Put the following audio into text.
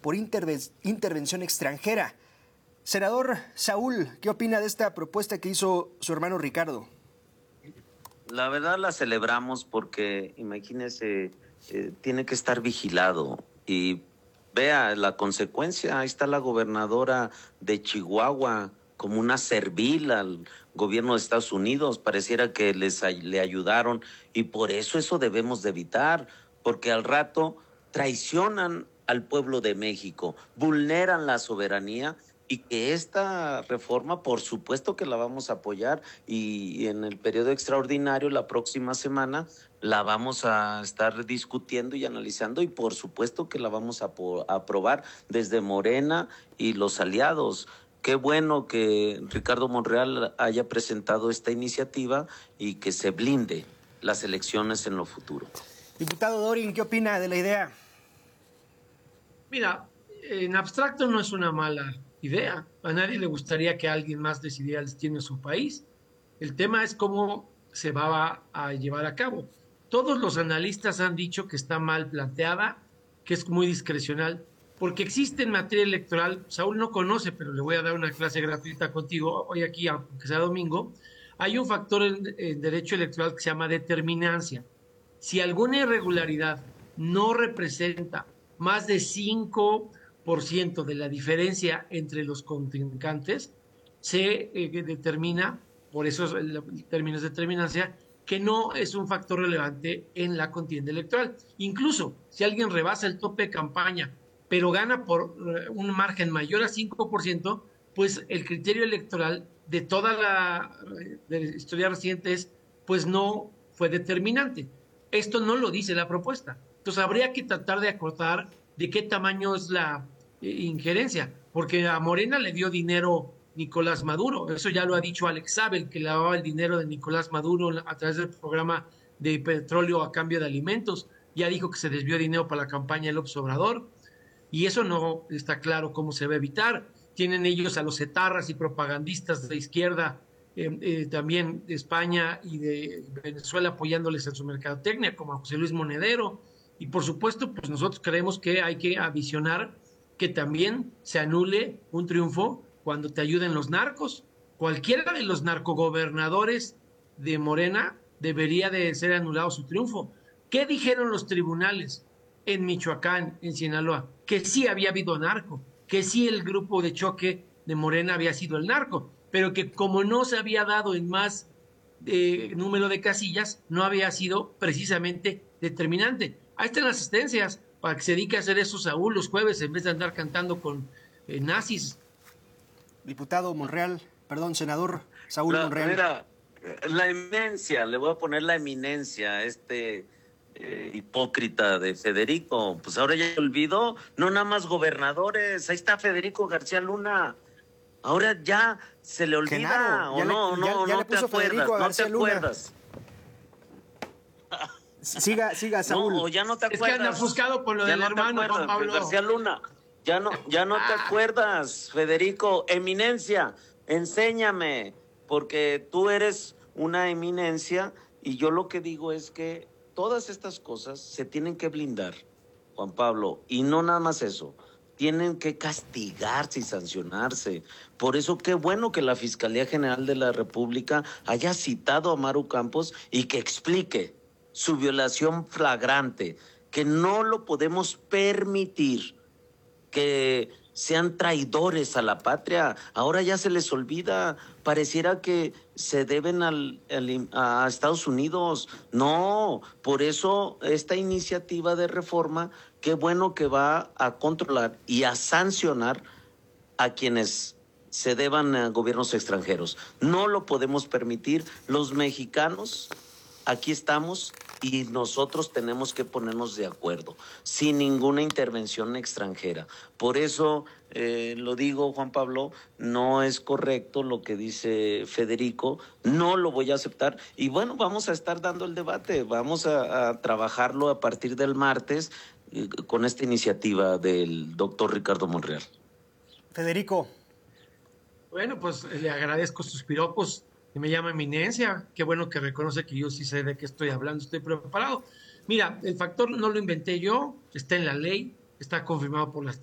por intervención extranjera. Senador Saúl, ¿qué opina de esta propuesta que hizo su hermano Ricardo? La verdad la celebramos porque, imagínese, tiene que estar vigilado y vea la consecuencia. Ahí está la gobernadora de Chihuahua como una servil al gobierno de Estados Unidos. Pareciera que le ayudaron y por eso debemos de evitar, porque al rato traicionan al pueblo de México, vulneran la soberanía. Y que esta reforma, por supuesto que la vamos a apoyar y en el periodo extraordinario, la próxima semana, la vamos a estar discutiendo y analizando y por supuesto que la vamos a aprobar desde Morena y los aliados. Qué bueno que Ricardo Monreal haya presentado esta iniciativa y que se blinde las elecciones en lo futuro. Diputado Dorin, ¿qué opina de la idea? Mira, en abstracto no es una mala idea. A nadie le gustaría que alguien más decidiera el destino de su país. El tema es cómo se va a llevar a cabo. Todos los analistas han dicho que está mal planteada, que es muy discrecional, porque existe en materia electoral, Saúl no conoce, pero le voy a dar una clase gratuita contigo hoy aquí, aunque sea domingo, hay un factor en derecho electoral que se llama determinancia. Si alguna irregularidad no representa más de 5% de la diferencia entre los contrincantes, se determina, por eso el término es determinancia, que no es un factor relevante en la contienda electoral. Incluso si alguien rebasa el tope de campaña, pero gana por un margen mayor a 5%, pues el criterio electoral de toda la historia reciente es, pues no fue determinante. Esto no lo dice la propuesta. Entonces habría que tratar de acotar de qué tamaño es la injerencia, porque a Morena le dio dinero Nicolás Maduro, eso ya lo ha dicho Alex Abel, que le daba el dinero de Nicolás Maduro a través del programa de petróleo a cambio de alimentos, ya dijo que se desvió dinero para la campaña de López Obrador, y eso no está claro cómo se va a evitar. Tienen ellos a los etarras y propagandistas de izquierda, también de España y de Venezuela apoyándoles en su mercadotecnia, como a José Luis Monedero, y por supuesto, pues nosotros creemos que hay que avisionar que también se anule un triunfo cuando te ayuden los narcos. Cualquiera de los narcogobernadores de Morena debería de ser anulado su triunfo. ¿Qué dijeron los tribunales en Michoacán, en Sinaloa? Que sí había habido narco, que sí el grupo de choque de Morena había sido el narco, pero que como no se había dado en más número de casillas, no había sido precisamente determinante. Ahí están las asistencias para que se dedique a hacer eso Saúl los jueves en vez de andar cantando con nazis. Diputado Monreal, perdón, senador Saúl Monreal. Mira, la eminencia, le voy a poner la eminencia a hipócrita de Federico, pues ahora ya se olvidó, no nada más gobernadores, ahí está Federico García Luna, ahora ya se le olvida, Genaro, no te acuerdas. Siga, Saúl. No, ya no te acuerdas. Es que anda ofuscado por lo del hermano Juan Pablo García Luna. Ya no te acuerdas, Federico. Eminencia, enséñame, porque tú eres una eminencia y yo lo que digo es que todas estas cosas se tienen que blindar, Juan Pablo, y no nada más eso. Tienen que castigarse y sancionarse. Por eso qué bueno que la Fiscalía General de la República haya citado a Maru Campos y que explique su violación flagrante, que no lo podemos permitir, que sean traidores a la patria. Ahora ya se les olvida, pareciera que se deben a Estados Unidos. No, por eso esta iniciativa de reforma, qué bueno que va a controlar y a sancionar a quienes se deban a gobiernos extranjeros. No lo podemos permitir. Los mexicanos aquí estamos y nosotros tenemos que ponernos de acuerdo, sin ninguna intervención extranjera. Por eso lo digo, Juan Pablo, no es correcto lo que dice Federico, no lo voy a aceptar. Y bueno, vamos a estar dando el debate, vamos a trabajarlo a partir del martes con esta iniciativa del doctor Ricardo Monreal. Federico. Bueno, pues le agradezco sus piropos. Me llama eminencia, qué bueno que reconoce que yo sí sé de qué estoy hablando, estoy preparado. Mira, el factor no lo inventé yo, está en la ley, está confirmado por las